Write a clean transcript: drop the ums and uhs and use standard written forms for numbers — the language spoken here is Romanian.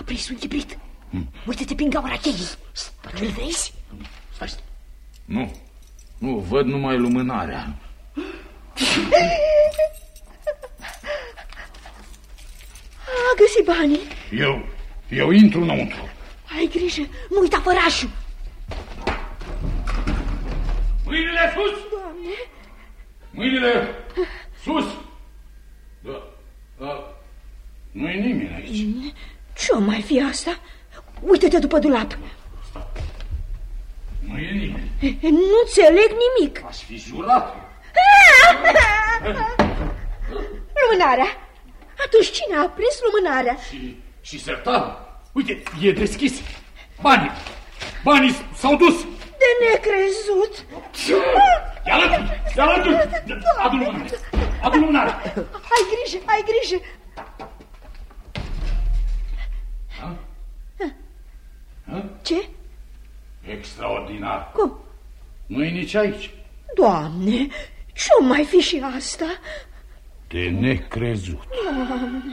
prins un chibrit. Uite-te prin gaura cheii. Îl vezi? Stai. Nu, văd numai lumânarea. A găsit banii. Eu intru înăuntru. Ai grijă, nu uita fărașul. Mâinile sus! Doamne! Mâinile sus! Da. Nu-i nimeni aici. Ce-o mai fi asta? Uită-te după dulap. Nu e nimeni. Nu înțeleg nimic. Aș fi jurat. Lumânarea. Atunci cine a prins lumânarea? Și sertarul. Uite, e deschis. Banii s-au dus. De necrezut. Ia alături. Adu lumânarea. Ai grijă. Ce? Extraordinar. Cum? Nu-i nici aici. Doamne, ce-o mai fi și asta? De necrezut. Doamne.